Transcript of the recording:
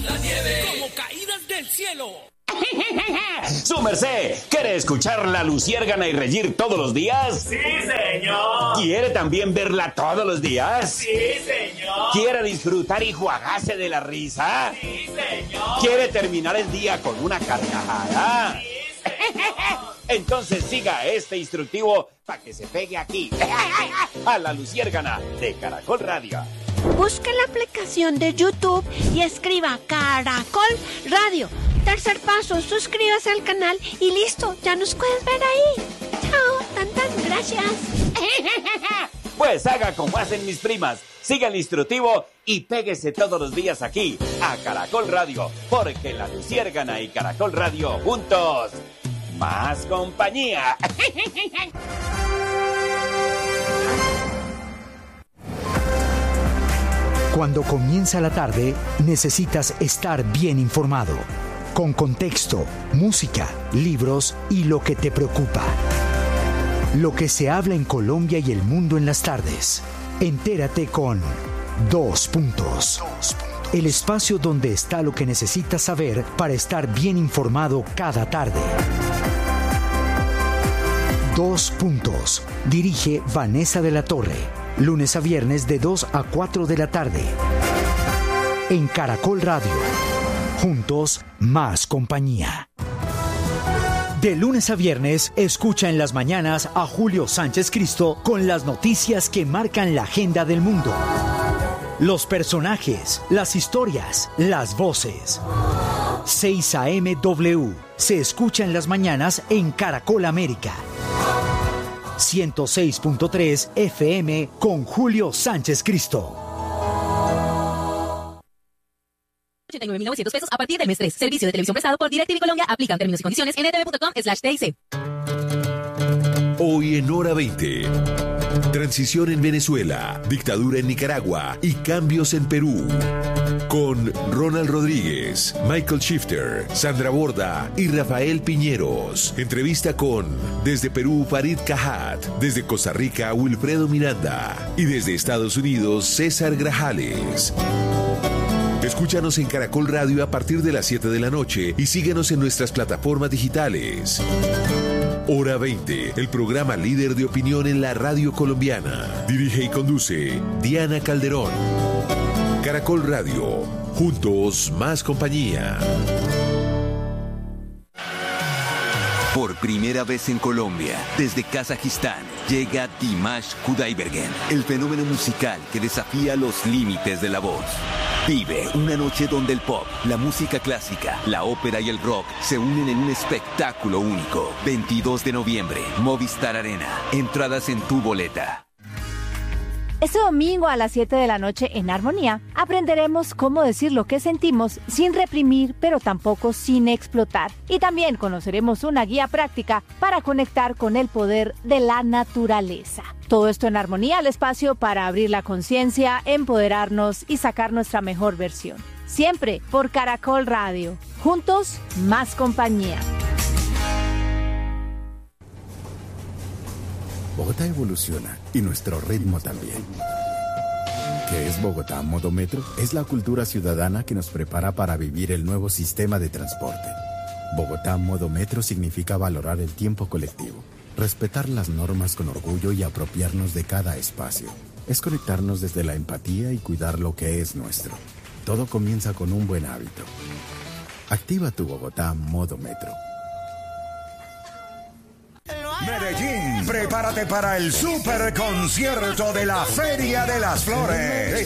la nieve, como caídas del cielo. ¡Su merced! ¿Quiere escuchar la luciérgana y reír todos los días? ¡Sí, señor! ¿Quiere también verla todos los días? ¡Sí, señor! ¿Quiere disfrutar y juagarse de la risa? ¡Sí, señor! ¿Quiere terminar el día con una carcajada? ¡Sí, señor! Entonces siga este instructivo para que se pegue aquí, a la luciérgana de Caracol Radio. Busque la aplicación de YouTube y escriba Caracol Radio. Tercer paso, suscríbase al canal y listo, ya nos puedes ver ahí. Chao, tantas gracias. Pues haga como hacen mis primas, siga el instructivo y péguese todos los días aquí, a Caracol Radio, porque la luciérgana y Caracol Radio juntos, más compañía. Cuando comienza la tarde, necesitas estar bien informado, con contexto, música, libros y lo que te preocupa. Lo que se habla en Colombia y el mundo en las tardes. Entérate con 2 Puntos. El espacio donde está lo que necesitas saber para estar bien informado cada tarde. 2 Puntos. Dirige Vanessa de la Torre. Lunes a viernes de 2 a 4 de la tarde. En Caracol Radio. Juntos, más compañía. De lunes a viernes, escucha en las mañanas a Julio Sánchez Cristo con las noticias que marcan la agenda del mundo. Los personajes, las historias, las voces. 6 a.m. W. Se escucha en las mañanas en Caracol América. 106.3 FM con Julio Sánchez Cristo. 89.900 pesos a partir del mes 3. Servicio de televisión prestado por DirecTV Colombia. Aplican términos y condiciones en ntv.com/TIC. Hoy en Hora 20. Transición en Venezuela, dictadura en Nicaragua y cambios en Perú. Con Ronald Rodríguez, Michael Shifter, Sandra Borda y Rafael Piñeros. Entrevista con, desde Perú, Farid Cajat, desde Costa Rica, Wilfredo Miranda y desde Estados Unidos, César Grajales. Escúchanos en Caracol Radio a partir de las 7 de la noche y síguenos en nuestras plataformas digitales. Hora 20, el programa líder de opinión en la radio colombiana. Dirige y conduce Diana Calderón. Caracol Radio, juntos más compañía. Por primera vez en Colombia, desde Kazajistán, llega Dimash Kudaibergen, el fenómeno musical que desafía los límites de la voz. Vive una noche donde el pop, la música clásica, la ópera y el rock se unen en un espectáculo único. 22 de noviembre, Movistar Arena. Entradas en tu boleta. Este domingo a las 7 de la noche en Armonía aprenderemos cómo decir lo que sentimos sin reprimir, pero tampoco sin explotar. Y también conoceremos una guía práctica para conectar con el poder de la naturaleza. Todo esto en Armonía, el espacio para abrir la conciencia, empoderarnos y sacar nuestra mejor versión. Siempre por Caracol Radio. Juntos, más compañía. Bogotá evoluciona y nuestro ritmo también. ¿Qué es Bogotá Modo Metro? Es la cultura ciudadana que nos prepara para vivir el nuevo sistema de transporte. Bogotá Modo Metro significa valorar el tiempo colectivo, respetar las normas con orgullo y apropiarnos de cada espacio. Es conectarnos desde la empatía y cuidar lo que es nuestro. Todo comienza con un buen hábito. Activa tu Bogotá Modo Metro. Medellín, prepárate para el super concierto de la Feria de las Flores.